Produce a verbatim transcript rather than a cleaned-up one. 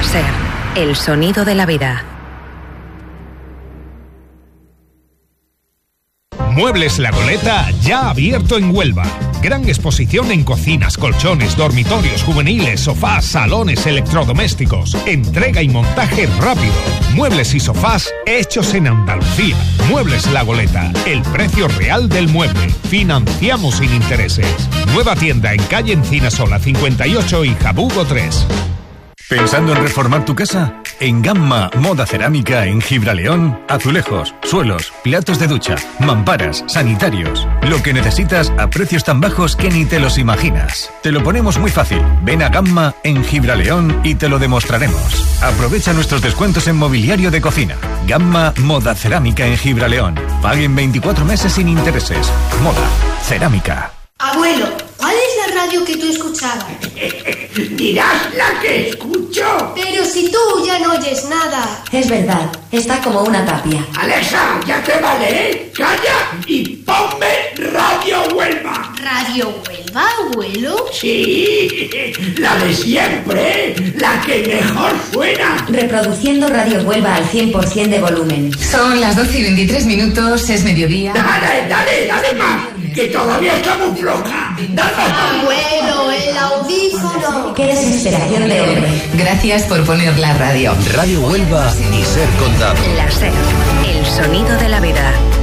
La SER, el sonido de la vida. Muebles La Goleta ya abierto en Huelva. Gran exposición en cocinas, colchones, dormitorios juveniles, sofás, salones, electrodomésticos. Entrega y montaje rápido. Muebles y sofás hechos en Andalucía. Muebles La Goleta. El precio real del mueble. Financiamos sin intereses. Nueva tienda en calle Encinasola cincuenta y ocho y Jabugo tres. ¿Pensando en reformar tu casa? En Gamma Moda Cerámica en Gibraleón, azulejos, suelos, platos de ducha, mamparas, sanitarios. Lo que necesitas a precios tan bajos que ni te los imaginas. Te lo ponemos muy fácil. Ven a Gamma en Gibraleón y te lo demostraremos. Aprovecha nuestros descuentos en mobiliario de cocina. Gamma Moda Cerámica en Gibraleón. Paguen veinticuatro meses sin intereses. Moda Cerámica. Abuelo, ¿cuál es la radio que tú escuchabas? Dirás la que escucho. Pero si tú ya no oyes nada. Es verdad, está como una tapia. Alexa, ya te vale, ¿eh? Calla y ponme Radio Huelva. ¿Radio Huelva, abuelo? Sí, la de siempre, la que mejor suena. Reproduciendo Radio Huelva al cien por ciento de volumen. Son las doce y veintitrés minutos, es mediodía. Dale, dale, dale más, que todavía estamos floja. Dale. Abuelo, el audífono. Qué desesperación de hombre. Gracias por poner la radio. Radio Huelva y Ser Contado. La SER, el sonido de la vida.